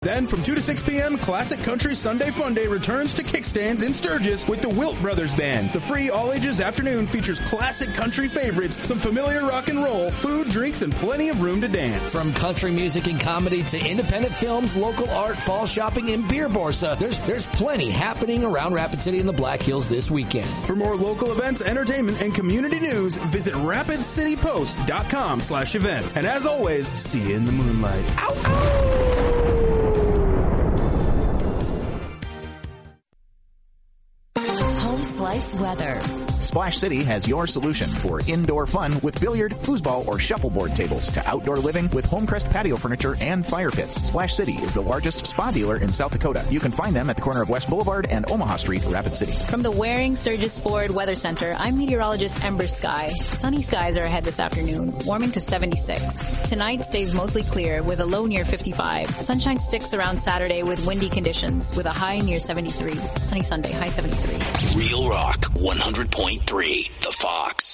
Then from 2 to 6 p.m., Classic Country Sunday Fun Day returns to Kickstands in Sturgis with the Wilt Brothers Band. The free all-ages afternoon features classic country favorites, some familiar rock and roll, food, drinks, and plenty of room to dance. From country music and comedy to independent films, local art, fall shopping, and beer borsa, there's plenty happening around Rapid City and the Black Hills this weekend. For more local events, entertainment, and community news, visit rapidcitypost.com/events. And as always, see you in the moonlight. Ow, ow! Slice weather. Splash City has your solution for indoor fun with billiard, foosball, or shuffleboard tables to outdoor living with Homecrest patio furniture and fire pits. Splash City is the largest spa dealer in South Dakota. You can find them at the corner of West Boulevard and Omaha Street, Rapid City. From the Waring Sturgis Ford Weather Center, I'm meteorologist Ember Sky. Sunny skies are ahead this afternoon, warming to 76. Tonight stays mostly clear with a low near 55. Sunshine sticks around Saturday with windy conditions with a high near 73. Sunny Sunday, high 73. Real Rock 100.3, The Fox.